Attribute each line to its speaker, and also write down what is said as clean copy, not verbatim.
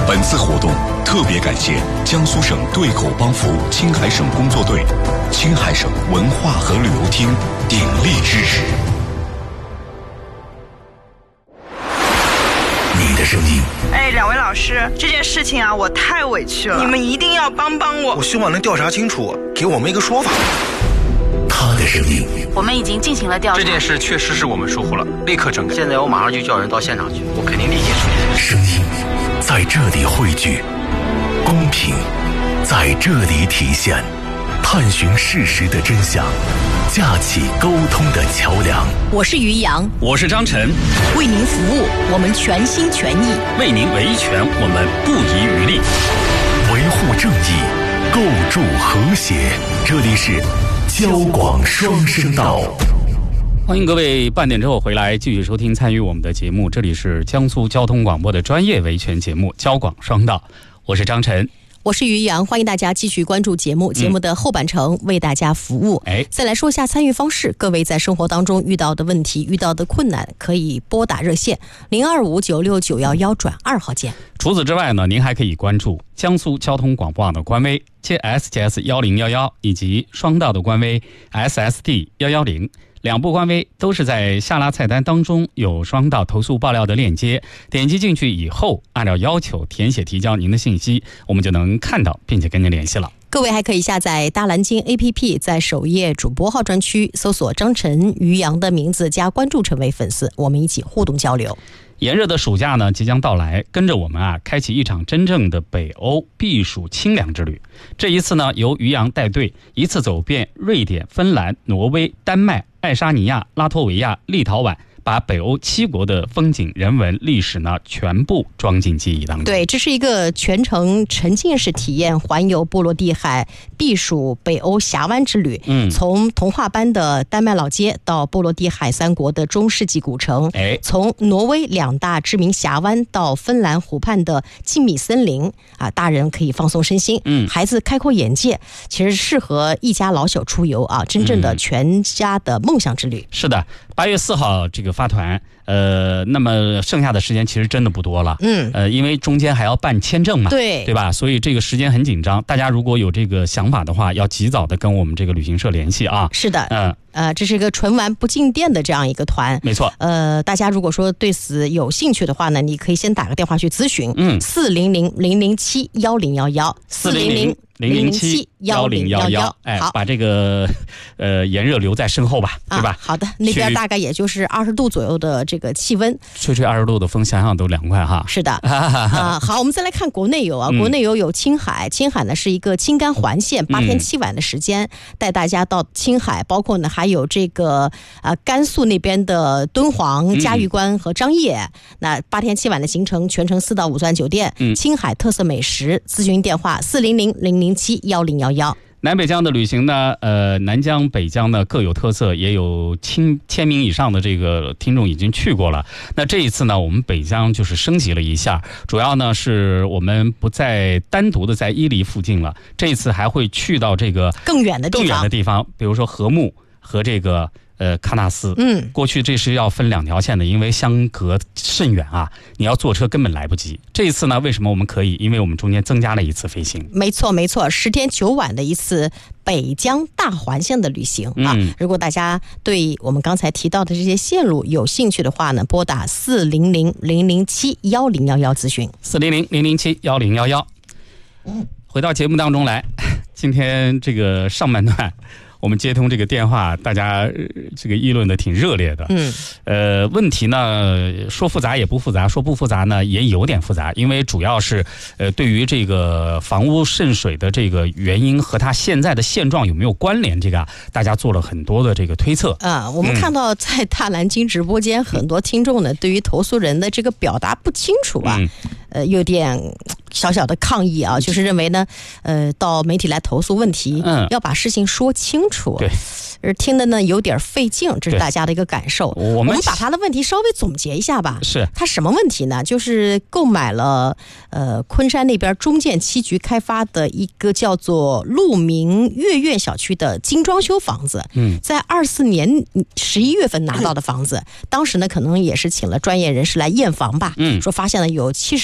Speaker 1: 本次活动特别感谢江苏省对口帮扶青海省工作队、青海省文化和旅游厅鼎力支持。你的声音。
Speaker 2: 两位老师，这件事情啊，我太委屈了，你们一定要帮帮我。
Speaker 3: 我希望能调查清楚，给我们一个说法。
Speaker 1: 他的声音。
Speaker 4: 我们已经进行了调查，
Speaker 5: 这件事确实是我们疏忽了，立刻整改。
Speaker 6: 现在我马上就叫人到现场去，我肯定立即处理。
Speaker 1: 声音在这里汇聚，公平在这里体现，探寻事实的真相，架起沟通的桥梁。
Speaker 4: 我是于洋，
Speaker 7: 我是张晨，
Speaker 4: 为您服务，我们全心全意；
Speaker 7: 为您维权，我们不遗余力。
Speaker 1: 维护正义，构筑和谐。这里是交广双声道。
Speaker 7: 欢迎各位半点之后回来继续收听参与我们的节目，这里是江苏交通广播的专业维权节目交广双道，我是张晨，
Speaker 4: 我是于洋，欢迎大家继续关注节目的后半程为大家服务。再来说一下参与方式，各位在生活当中遇到的问题、遇到的困难，可以拨打热线025969111转2号键。
Speaker 7: 除此之外呢，您还可以关注江苏交通广播网的官微 JSGS1011 以及双道的官微 SSD110。两部官微都是在下拉菜单当中有双道投诉爆料的链接，点击进去以后，按照要求填写提交您的信息，我们就能看到并且跟您联系了。
Speaker 4: 各位还可以下载大蓝鲸 APP， 在首页主播号专区搜索张晨、于洋的名字加关注，成为粉丝，我们一起互动交流。
Speaker 7: 炎热的暑假呢即将到来，跟着我们开启一场真正的北欧避暑清凉之旅。这一次呢，由于洋带队一次走遍瑞典、芬兰、挪威、丹麦、爱沙尼亚、拉脱维亚、立陶宛，把北欧7国的风景、人文、历史呢全部装进记忆当中。对，
Speaker 4: 这是一个全程沉浸式体验环游波罗的海、避暑北欧峡湾之旅。从童话般的丹麦老街到波罗的海3国的中世纪古城，从挪威2大知名峡湾到芬兰湖畔的静谧森林大人可以放松身心，孩子开阔眼界，其实适合一家老小出游真正的全家的梦想之旅。
Speaker 7: 是的，8月4号这个发团，那么剩下的时间其实真的不多了，因为中间还要办签证嘛，对吧？所以这个时间很紧张，大家如果有这个想法的话，要及早的跟我们这个旅行社联系啊。是的，这是一个纯玩不进店的这样一个团，没错。大家如果说对此有兴趣的话呢，你可以先打个电话去咨询，400-007-1011，400-007-1011， 把这个炎热留在身后吧，对吧？
Speaker 4: 好的，那边大概也就是20度左右的这个气温，
Speaker 7: 吹20度的风，想想都凉快哈。是的，
Speaker 4: 好，我们再来看国内游国内游有青海，青海呢是一个青甘环线，8天7晚的时间，带大家到青海，包括呢还有这个甘肃那边的敦煌、嘉峪关和张掖，那8天7晚的行程，全程4到5钻酒店，青海特色美食，咨询电话400-007-1011。
Speaker 7: 南北疆的旅行呢，南疆、北疆呢各有特色，也有1000名以上的这个听众已经去过了。那这一次呢，我们北疆就是升级了一下，主要呢是我们不再单独的在伊犁附近了，这一次还会去到这个更远的地方，比如说和木和这个喀纳斯。过去这是要分2条线的，因为相隔甚远你要坐车根本来不及。这一次呢，为什么我们可以？因为我们中间增加了一次飞行。没错，10天9晚的一次北疆大环线的旅行如果大家对我们刚才提到的这些线路有兴趣的话呢，拨打400-007-1011咨询。400-007-1011。回到节目当中来，今天这个上半段我们接通这个电话，大家这个议论的挺热烈的。问题呢说复杂也不复杂，说不复杂呢也有点复杂，因为主要是对于这个房屋渗水的这个原因和它现在的现状有没有关联，这个大家做了很多的这个推测。我们看到在大蓝鲸直播间很多听众呢对于投诉人的这个表达不清楚有点小小的抗议就是认为呢到媒体来投诉问题要把事情说清楚。对，听的呢有点费劲，这是大家的一个感受。我们把他的问题稍微总结一下吧。是他什么问题呢？就是购买了昆山那边中建7局开发的一个叫做鹿鸣悦苑小区的精装修房子，在24年11月份拿到的房子，当时呢可能也是请了专业人士来验房吧，说发现了有70